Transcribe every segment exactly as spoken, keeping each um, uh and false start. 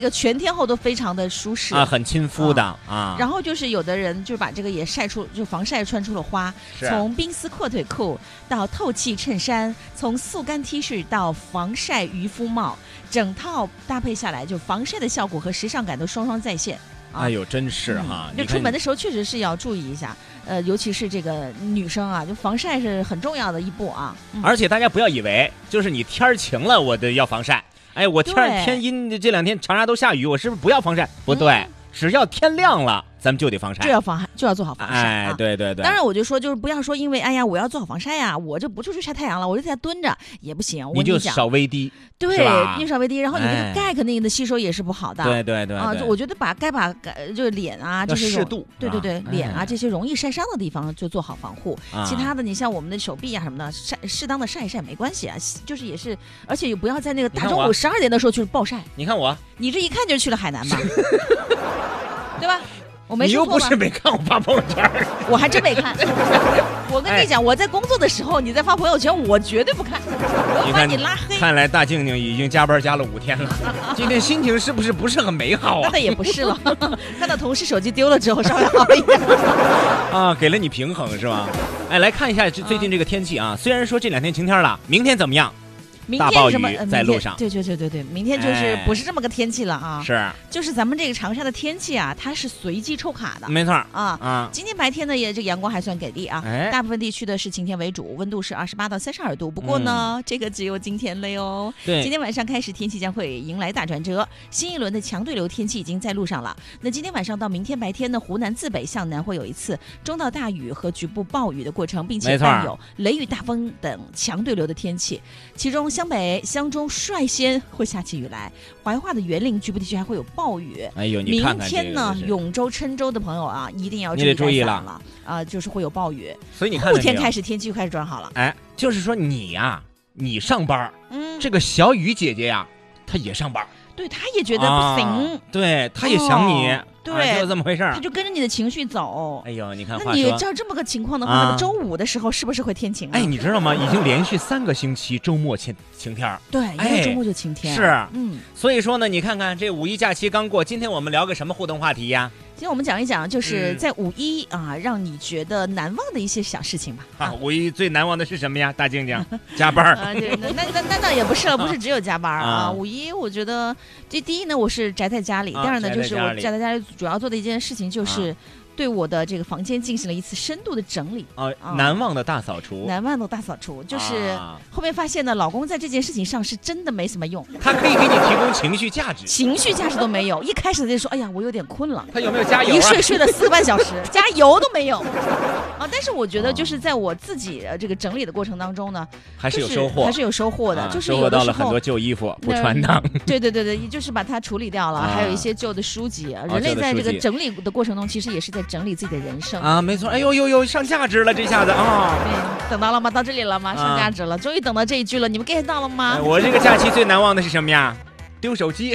这个全天候都非常的舒适啊，很亲肤的、嗯、啊。 然后就是有的人就把这个也晒出，就防晒穿出了花，从冰丝阔腿裤到透气衬衫，从速干 T 恤到防晒渔夫帽，整套搭配下来，就防晒的效果和时尚感都双双在线。 哎呦，真是哈！ 嗯、就出门的时候确实是要注意一下，呃，尤其是这个女生啊，就防晒是很重要的一步啊。 嗯、而且大家不要以为就是你天晴了，我的要防晒。哎，我天天阴，这两天长沙都下雨，我是不是不要防晒？不对，嗯、只要天亮了，咱们就得防晒， 就要防就要做好防晒。 哎， 啊、 对对对。 当然，我就说，就是不要说，因为哎呀，我要做好防晒呀，我就不出去晒太阳了，我就在家蹲着也不行。 你就少微滴， 对，你稍微低，然后你这个钙肯定的吸收也是不好的。 对对对啊，我觉得把该把就是脸啊这些适度， 对对对， 啊、 脸啊这些容易晒伤的地方就做好防护。啊、其他的，你像我们的手臂啊什么的，晒适当的晒一晒没关系啊，就是也是，而且也不要在那个大中午十二点的时候去暴晒。 你看我， 你这一看就去了海南嘛，对吧？我没你又不是没看我发朋友圈， 我还真没看。我跟你讲，哎、我在工作的时候，你在发朋友圈，我绝对不看，我会把你拉黑。 看来大静静已经加班加了五天了，今天心情是不是不是很美好啊？ 那倒也不是了，看到同事手机丢了之后，稍微好一点。 啊，给了你平衡是吧？哎，来看一下最近这个天气啊，虽然说这两天晴天了，明天怎么样？ 明大暴雨在路上， 对对对对对，明天就是不是这么个天气了啊！ 是， 就是咱们这个长沙的天气啊，它是随机抽卡的， 没错啊啊。 今天白天呢，也这个阳光还算给力啊， 哎、 大部分地区的是晴天为主，温度是二十八到三十二度。不过呢，嗯、这个只有今天了哟。 对， 今天晚上开始天气将会迎来大转折，新一轮的强对流天气已经在路上了。那今天晚上到明天白天呢，湖南自北向南会有一次中到大雨和局部暴雨的过程，并且伴有雷雨、大风等强对流的天气，其中湘北、湘中率先会下起雨来，怀化的园林局部地区还会有暴雨。 哎呦，你看看明天呢，永州、郴州的朋友啊，一定要注意注意了啊、呃，就是会有暴雨。 所以你看， 后天开始天气就开始转好了。 哎，就是说你呀、啊，你上班，嗯，这个小雨姐姐呀，她也上班。 对，他也觉得不行， 啊、对，他也想你， 哦、对、 啊，就这么回事儿， 他就跟着你的情绪走。 哎呦，你看， 那你照这么个情况的话，啊、那么周五的时候是不是会天晴、啊？ 哎，你知道吗？已经连续三个星期周末晴晴天对，因为周末就晴天、 哎。是，嗯，所以说呢，你看看这五一假期刚过，今天我们聊个什么互动话题呀？ 今天我们讲一讲，就是在五一、嗯、啊，让你觉得难忘的一些小事情吧。 啊，五一最难忘的是什么呀？大静静，加班啊，对，那那那那倒也不是了，不是只有加班啊。啊五一我觉得，这第一呢，我是宅在家里；第二呢，就是我宅在家里主要做的一件事情就是。啊对我的这个房间进行了一次深度的整理啊、呃，难忘的大扫除， 难忘的大扫除，就是后面发现呢，老公在这件事情上是真的没什么用， 他可以给你提供情绪价值， 情绪价值都没有。一开始就说，哎呀，我有点困了， 他有没有加油、啊？ 一睡睡了四个半小时，加油都没有啊！但是我觉得，就是在我自己这个整理的过程当中呢， 还是有收获， 还是有收获的， 啊、 就是收获到了很多旧衣服不穿的， 对对对对，就是把它处理掉了，啊、还有一些旧的书籍。啊、人类在这个整理的过程中，其实也是在整理自己的人生。 啊，没错，哎呦呦呦，上价值了，这下子啊！ 对，等到了吗？到这里了吗？上价值了，啊、终于等到这一句了，你们 get 到了吗？ 哎、我这个假期最难忘的是什么呀？丢手机。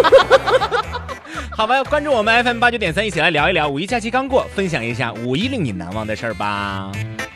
好吧，关注我们 F M 八九点三，一起来聊一聊五一假期刚过，分享一下五一令你难忘的事儿吧。